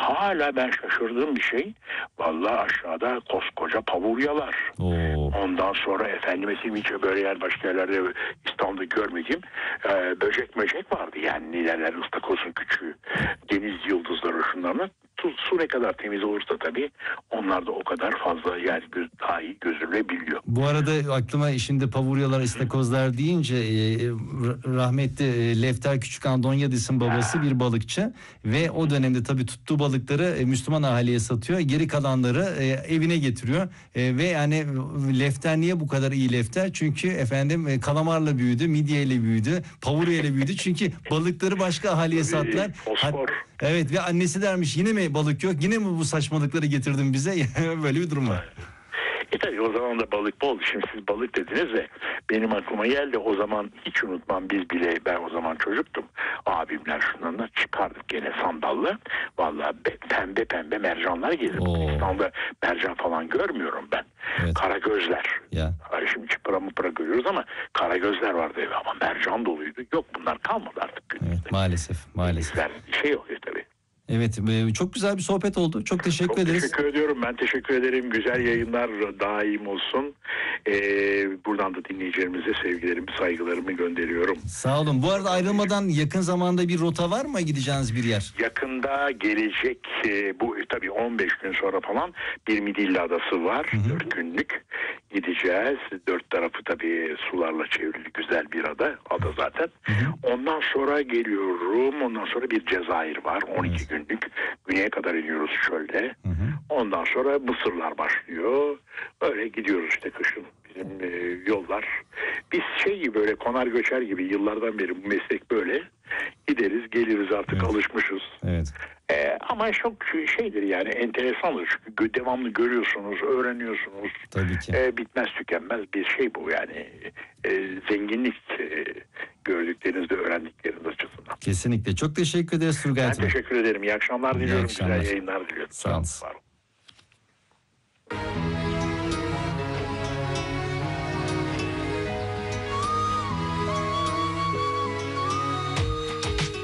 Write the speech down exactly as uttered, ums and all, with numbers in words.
hala ben şaşırdığım bir şey. Vallahi aşağıda koskoca pavuryalar. Oo. Ondan sonra efendime söyleyeyim hiç böyle yer başka yerlerde İstanbul'da görmediğim e, böcek möcek vardı. Yani neler ıstakozun küçüğü, deniz yıldızları şunlarla. Su, su ne kadar temiz olursa tabii onlar da o kadar fazla yani göz, daha iyi gözülebiliyor. Bu arada aklıma şimdi pavuryalar, istakozlar deyince e, rahmetli e, Lefter Küçük Andonyadis'in babası bir balıkçı ve o dönemde tabii tuttuğu balıkları e, Müslüman ahaliye satıyor. Geri kalanları e, evine getiriyor. E, ve yani Lefter niye bu kadar iyi Lefter? Çünkü efendim e, kalamarla büyüdü, midyeyle büyüdü, pavuryayla büyüdü. Çünkü balıkları başka ahaliye sattılar. Fosfor. Evet ve annesi dermiş yine mi balık yok? Yine mi bu saçmalıkları getirdin bize? Böyle bir durum var. E tabii o zaman da balık bol. Şimdi siz balık dediniz ve benim aklıma geldi. O zaman hiç unutmam, biz bile, ben o zaman çocuktum. Abimler şundan çıkardık gene sandalla. Vallahi pembe pembe mercanlar gelir. İstanbul'da mercan falan görmüyorum ben. Evet. Karagözler. Ya. Ay şimdi çıpıra mıpıra görüyoruz ama karagözler vardı eve ama mercan doluydu. Yok bunlar kalmadı artık günümüzde. Evet, maalesef maalesef. Bir şey yok ya tabii. Evet, çok güzel bir sohbet oldu. Çok teşekkür Çok ederiz. teşekkür ediyorum. Ben teşekkür ederim. Güzel yayınlar daim olsun. Ee, buradan da dinleyicilerimize sevgilerimi, saygılarımı gönderiyorum. Sağ olun. Bu arada ayrılmadan yakın zamanda bir rota var mı gideceğiniz bir yer? Yakında gelecek e, bu tabii on beş gün sonra falan bir Midilli Adası var. Hı hı. dört günlük gideceğiz. Dört tarafı tabii sularla çevrili güzel bir ada. Ada zaten. Hı hı. Ondan sonra geliyorum. Ondan sonra bir Cezayir var. on iki Evet. günlük. Güneye kadar iniyoruz çölde. Hı hı. Ondan sonra Mısırlar başlıyor. Öyle gidiyoruz işte kışın. Bizim e, yollar. Biz şey gibi böyle konar göçer gibi yıllardan beri bu meslek böyle. Gideriz geliriz artık Evet. alışmışız. Evet. E, ama çok şeydir yani enteresandır. Çünkü devamlı görüyorsunuz, öğreniyorsunuz. Tabii ki. E, bitmez tükenmez bir şey bu yani. E, zenginlik e, gördüklerinizde öğrendikleriniz açısından. Kesinlikle. Çok teşekkür ederiz Turgay Ben Hanım. teşekkür ederim. İyi akşamlar İyi diliyorum. akşamlar. Güzel yayınlar diliyorum. Sağ olun. Var olun.